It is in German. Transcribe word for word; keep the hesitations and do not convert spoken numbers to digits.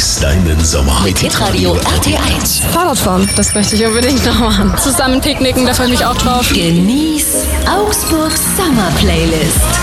Genieß deinen Sommer mit Hitradio R T eins. Fahrradfahren, das möchte ich unbedingt noch machen. Zusammen picknicken, da freue ich mich auch drauf. Genieß Augsburgs Sommer Playlist.